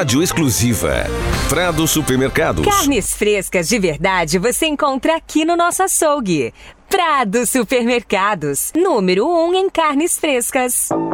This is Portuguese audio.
rádio exclusiva. Prado Supermercados. Carnes frescas de verdade você encontra aqui no nosso açougue. Prado Supermercados, número 1 em carnes frescas.